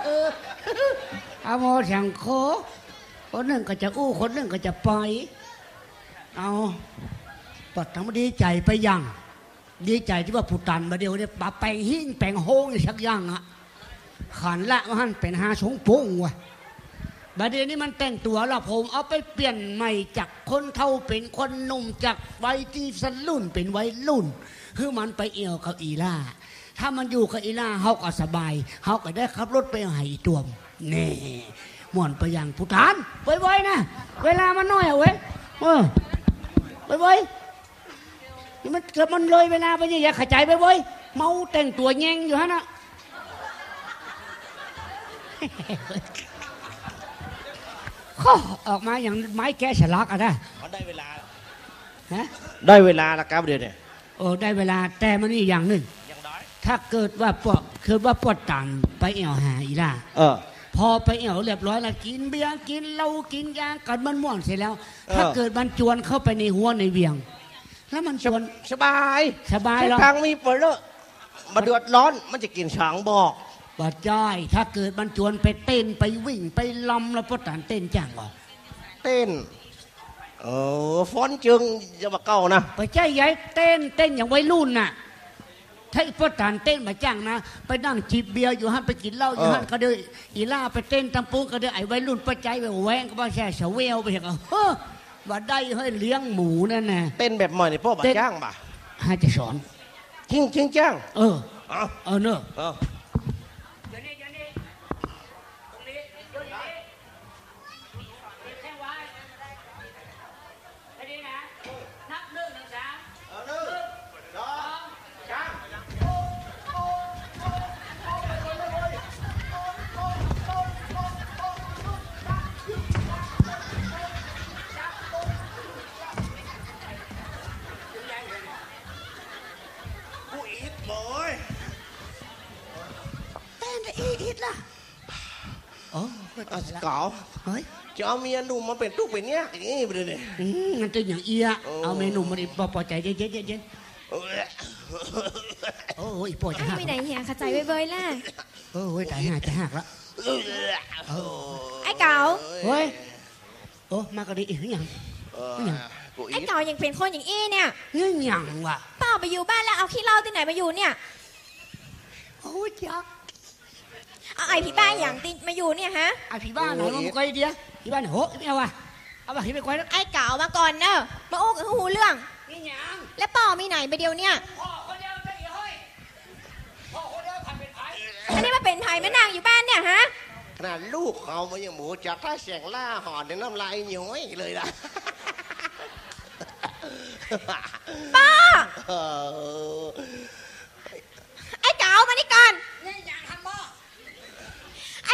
อาโมเสียงโคคนหนึ่งก็จะอู้คนหนึ่งก็จะปล่อยเอาปัดทั้งดีใจไปยังดีใจที่ว่าผู้ตันมาเดียวเนี่ยปะแปลงหิ้งแปลงโฮงสักอย่างอะขันละมันเป็นหาชงปุ้งว่ะบัดเดี๋ยวนี้มันแต่งตัวแล้วผมเอาไปเปลี่ยนใหม่จากคนเฒ่าเป็นคนหนุ่มจากวัยที่สรุ่นเป็นวัยรุ่นคือมันไปเอี่ยวกับอีล่าถ้ามันอยู่กับอีล่าเฮาก็สบายเฮาก็ได้ขับรถไปให้อีตวมนี่ม่วนไปอย่างผู้ทานไว้ๆนะเวลามันน้อยเอาไว้ไว้มันเกิดมันเลยเวลาไปนี่อย่าขจายไปเมาแต่งตัวแยงอยู่ฮะนะข้อออกมาอย่างไม้แกะฉลักอ่ะนะได้เวลาฮะได้เวลาละครับเดี๋ยวนี้ได้เวลาแต่มันนี่อย่างหนึ่งถ้าเกิดว่าปวดตันไปเอี่ยวหาอีล่าพอไปเอี่ยวเรียบร้อยแล้วกินเบียร์กินเหล้ากินยากันมันม่วนเสร็จแล้วถ้าเกิดมันจวนเข้าไปในหัวในเวียงแล้วมันจวนสบายหรอทางมีเปลือกมาเดือดร้อนมันจะกินฉางบอกบาดจ้อยถ้าเกิดมันจวนไปเต้นไปวิ่งไปลำแล้วปวดตันเต้นจังวะเต้นฟ้อนจึงจะมาเก่านะไปใจใหญ่เต้นอย่างวัยรุ่นน่ะถ้าปวดตันเต้นมาจ้างนะไปนั่งจีบเบียร์อยู่ฮั่นไปกินเหล้าอยู่ฮั่นก็เดืออีล่าไปเต้นตำปูก็เดือไอ้วัยรุ่นไปใจไปแหวงก็บ่แช่เสวไปเห็นก็ว่าได้ให้เลี้ยงหมูนั่นน่ะเต้นแบบใหม่ในพ่อบ่จ้างบ่ให้จะสอนจริงจ้างเนอะเก๋าจะเอาเมียหนุ่มมาเป็นตุ๊กเป็นเนี้ยอย่างนี้ไปเลยมันเป็นอย่างเอี้ยเอาเมนูมาดิพอใจเย็นโอ้ยปวดจะหักไม่ไหนเฮียขจายเว้ยล่ะโอ้ยตายหักจะหักละไอ้เก๋าเฮ้ยมากระดิอย่างไอ้เก๋ายังเป็นคนอย่างอี้เนี่ยอย่างวะป้าไปอยู่บ้านแล้วเอาขี้เหล้าที่ไหนมาอยู่เนี่ยโอ้ยจักไอพี่บ้านอย่างติมาอยู่เนี่ยฮะไอพี่บ้านไหนมันก้อยเดียพี่บ้านโหไม่เอาวะเอาไปพี่ไปก้อยแล้วไอเก๋ามาก่อนเนอะมาโอ้กับหูเรื่องนี่หยังแล้วป่อมีไหนไปเดียวเนี่ยพ่อคนเดียวจะอีห้อยพ่อคนเดียวทำเป็นไผ่อันนี้มาเป็นไผ่แม่นางอยู่บ้านเนี่ยฮะขนาดลูกเขามาอย่างหมูจากท่าเสียงล่าหอนในน้ำลายย้อยเลยล่ะป้า